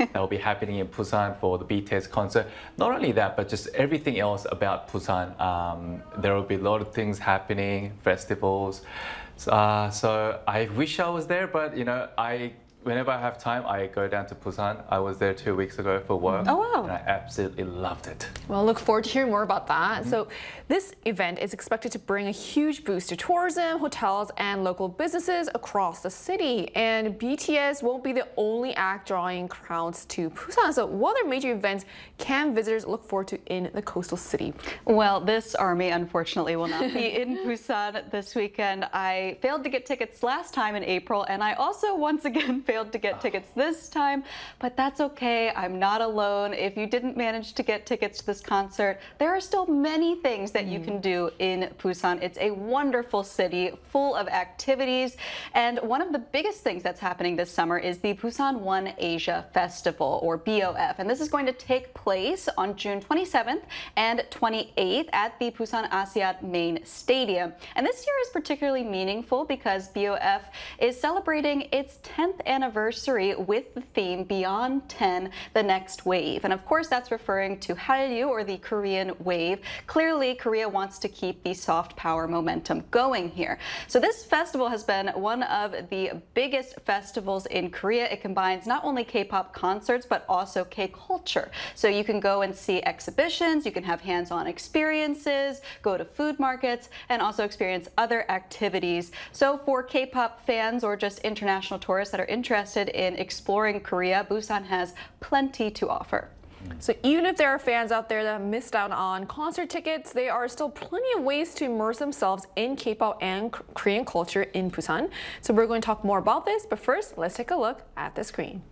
that will be happening in Busan for the BTS concert. Not only that, but just everything else about Busan. There will be a lot of things happening, festivals. So I wish I was there, but whenever I have time, I go down to Busan. I was there 2 weeks ago for work. Oh, wow. And I absolutely loved it. Well, look forward to hearing more about that. So this event is expected to bring a huge boost to tourism, hotels, and local businesses across the city. And BTS won't be the only act drawing crowds to Busan. So what other major events can visitors look forward to in the coastal city? Well, this army, unfortunately, will not be in Busan this weekend. I failed to get tickets last time in April, and I also once again failed to get tickets this time, but that's okay. I'm not alone. If you didn't manage to get tickets to this concert, there are still many things that you can do in Busan. It's a wonderful city full of activities, and one of the biggest things that's happening this summer is the Busan One Asia Festival, or BOF, and this is going to take place on June 27th and 28th at the Busan Asiad Main Stadium. And this year is particularly meaningful because BOF is celebrating its 10th anniversary with the theme Beyond 10, the Next Wave. And of course, that's referring to Hallyu, or the Korean wave. Clearly, Korea wants to keep the soft power momentum going here. So this festival has been one of the biggest festivals in Korea. It combines not only K-pop concerts, but also K-culture. So you can go and see exhibitions, you can have hands-on experiences, go to food markets, and also experience other activities. So for K-pop fans or just international tourists that are interested in exploring Korea, Busan has plenty to offer. So even if there are fans out there that missed out on concert tickets, there are still plenty of ways to immerse themselves in K-pop and Korean culture in Busan. So we're going to talk more about this, but first, let's take a look at the screen.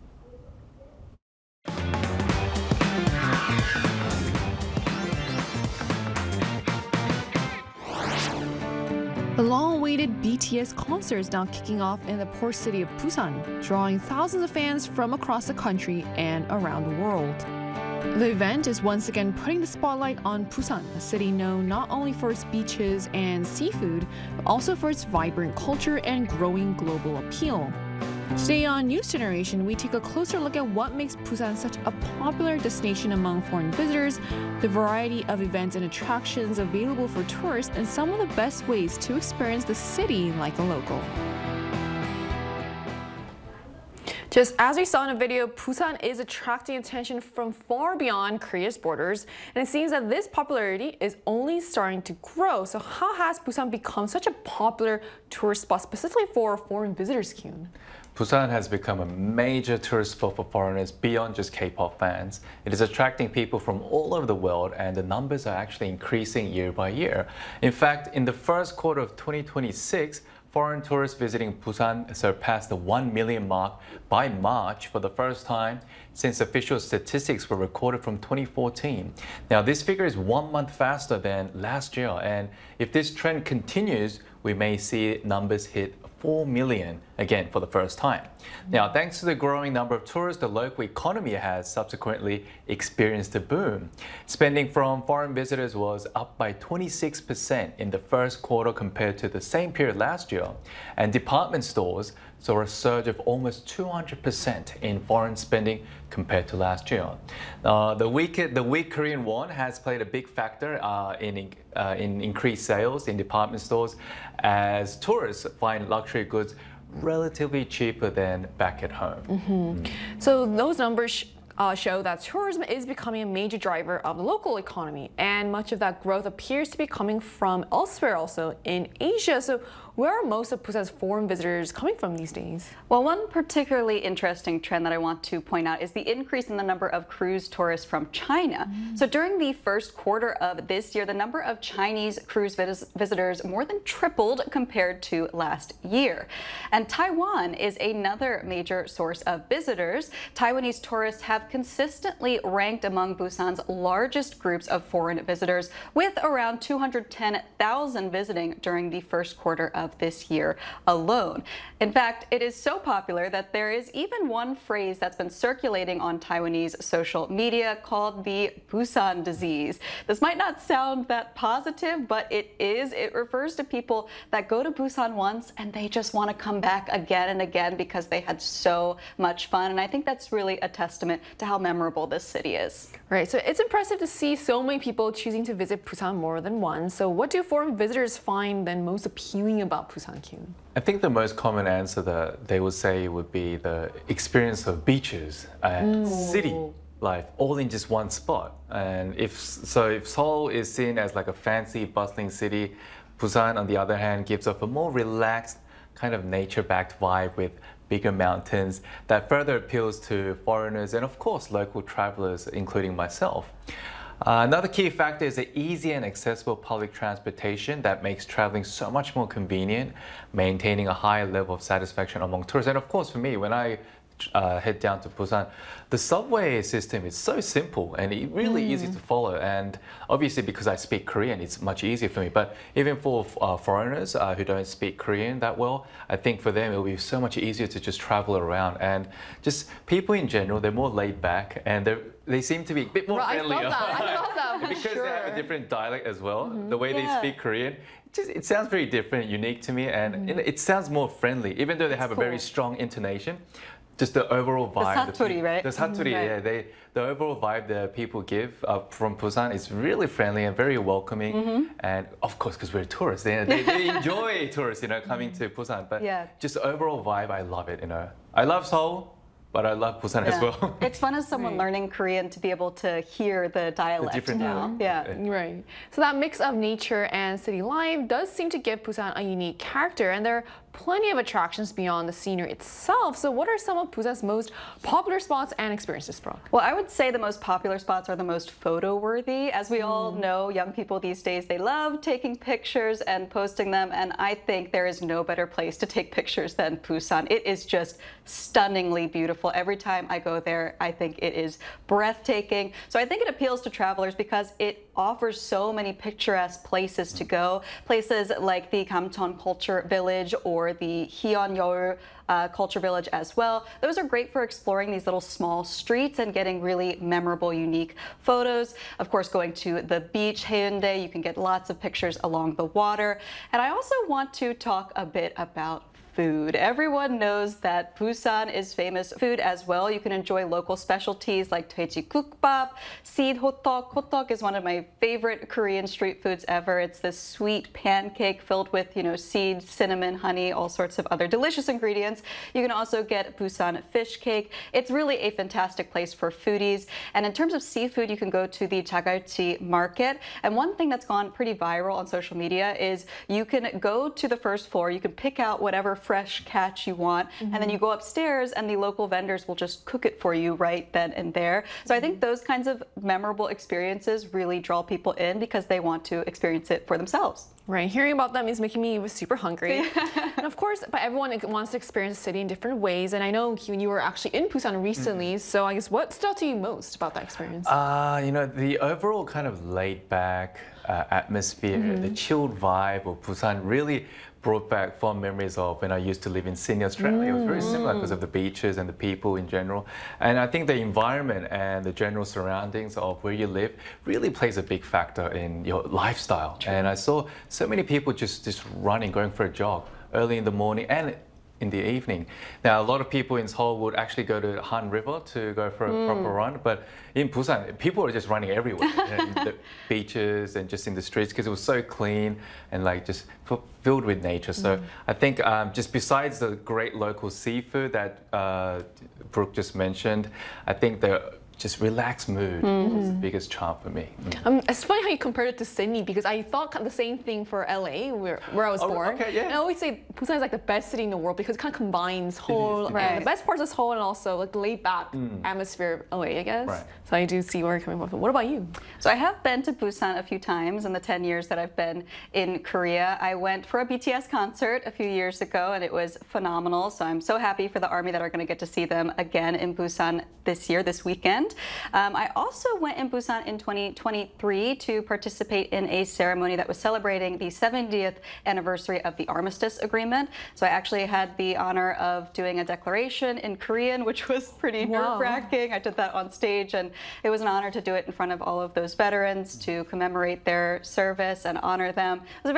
The long-awaited BTS concert is now kicking off in the port city of Busan, drawing thousands of fans from across the country and around the world. The event is once again putting the spotlight on Busan, a city known not only for its beaches and seafood, but also for its vibrant culture and growing global appeal. Today on News Generation, we take a closer look at what makes Busan such a popular destination among foreign visitors, the variety of events and attractions available for tourists, and some of the best ways to experience the city like a local. Just as we saw in the video, Busan is attracting attention from far beyond Korea's borders, and it seems that this popularity is only starting to grow. So how has Busan become such a popular tourist spot, specifically for foreign visitors, Kyun? Busan has become a major tourist spot for foreigners beyond just K-pop fans. It is attracting people from all over the world, and the numbers are actually increasing year by year. In fact, in the first quarter of 2026, foreign tourists visiting Busan surpassed the 1 million mark by March for the first time since official statistics were recorded from 2014. Now, this figure is 1 month faster than last year, and if this trend continues, we may see numbers hit 4 million again for the first time. Now, thanks to the growing number of tourists, the local economy has subsequently experienced a boom. Spending from foreign visitors was up by 26% in the first quarter compared to the same period last year, and department stores saw a surge of almost 200% in foreign spending compared to last year. The weak Korean won has played a big factor in increased sales in department stores, as tourists find luxury goods relatively cheaper than back at home. So those numbers show that tourism is becoming a major driver of the local economy, and much of that growth appears to be coming from elsewhere, also in Asia. So where are most of Busan's foreign visitors coming from these days? Well, one particularly interesting trend that I want to point out is the increase in the number of cruise tourists from China. So during the first quarter of this year, the number of Chinese cruise visitors more than tripled compared to last year. And Taiwan is another major source of visitors. Taiwanese tourists have consistently ranked among Busan's largest groups of foreign visitors, with around 210,000 visiting during the first quarter of of this year alone. In fact, it is so popular that there is even one phrase that's been circulating on Taiwanese social media called the Busan disease. This might not sound that positive, but it is. It refers to people that go to Busan once and they just want to come back again and again because they had so much fun. And I think that's really a testament to how memorable this city is. Right, so it's impressive to see so many people choosing to visit Busan more than once. So what do foreign visitors find then most appealing about Busan, Kyun? I think the most common answer that they would say would be the experience of beaches and city life all in just one spot. And if Seoul is seen as like a fancy, bustling city, Busan, on the other hand, gives off a more relaxed, kind of nature-backed vibe with bigger mountains that further appeals to foreigners and, of course, local travelers, including myself. Another key factor is the easy and accessible public transportation that makes traveling so much more convenient, maintaining a high level of satisfaction among tourists. And of course, for me, when I head down to Busan, the subway system is so simple and really easy to follow. And obviously, because I speak Korean, it's much easier for me. But even for foreigners who don't speak Korean that well, I think for them it will be so much easier to just travel around. And just people in general, they're more laid back and they seem to be a bit more friendly. I love that. Because they have a different dialect as well. The way they speak Korean, it sounds very different, unique to me, and it sounds more friendly, even though they have a very strong intonation. Just the overall vibe. The satori, right? The satori, yeah. The overall vibe that people give from Busan is really friendly and very welcoming. And of course, because we're tourists, they enjoy tourists, coming to Busan. But just the overall vibe, I love it. I love Seoul, but I love Busan as well. It's fun as someone learning Korean to be able to hear the dialect. The different dialect. Yeah. Right. So that mix of nature and city life does seem to give Busan a unique character, and there are plenty of attractions beyond the scenery itself. So what are some of Busan's most popular spots and experiences, Brock? Well, I would say the most popular spots are the most photo-worthy. As we all know, young people these days, they love taking pictures and posting them. And I think there is no better place to take pictures than Busan. It is just stunningly beautiful. Every time I go there, I think it is breathtaking. So I think it appeals to travelers because it offers so many picturesque places to go. Places like the Kamcheon Culture Village or the Hyeonyeol Culture Village as well. Those are great for exploring these little small streets and getting really memorable, unique photos. Of course, going to the beach, Haeundae, you can get lots of pictures along the water. And I also want to talk a bit about food. Everyone knows that Busan is famous food as well. You can enjoy local specialties like 돼지국밥, seed hotteok. Hotteok is one of my favorite Korean street foods ever. It's this sweet pancake filled with, seeds, cinnamon, honey, all sorts of other delicious ingredients. You can also get Busan fish cake. It's really a fantastic place for foodies. And in terms of seafood, you can go to the Jagalchi market. And one thing that's gone pretty viral on social media is you can go to the first floor, you can pick out whatever fresh catch you want, and then you go upstairs and the local vendors will just cook it for you right then and there. So I think those kinds of memorable experiences really draw people in because they want to experience it for themselves. Right, hearing about them is making me super hungry. And of course, but everyone wants to experience the city in different ways. And I know, Kyun, you were actually in Busan recently, so I guess what stood out to you most about that experience? The overall kind of laid-back atmosphere, the chilled vibe of Busan really brought back fond memories of when I used to live in Sydney, Australia. It was very similar because of the beaches and the people in general. And I think the environment and the general surroundings of where you live really plays a big factor in your lifestyle. And I saw so many people just running, going for a jog early in the morning and in the evening. Now, a lot of people in Seoul would actually go to Han River to go for a proper run, but in Busan, people are just running everywhere, in the beaches and just in the streets because it was so clean and just filled with nature. So I think just besides the great local seafood that Brooke just mentioned, I think the just relaxed mood is the biggest charm for me. It's funny how you compared it to Sydney because I thought the same thing for LA, where I was born. Okay, yeah. And I always say Busan is like the best city in the world because it kind of combines Seoul, and the best parts of Seoul and also like the laid-back atmosphere of LA, I guess. Right. So I do see where you're coming from. What about you? So I have been to Busan a few times in the 10 years that I've been in Korea. I went for a BTS concert a few years ago and it was phenomenal. So I'm so happy for the ARMY that are going to get to see them again in Busan this weekend. agreement. I also went in Busan in 2023 to participate in a ceremony that was celebrating the 70th anniversary of the Armistice Agreement. So I actually had the honor of doing a declaration in Korean, which was pretty nerve-wracking. I did that on stage, and it was an honor to do it in front of all of those veterans to commemorate their service and honor them. It was a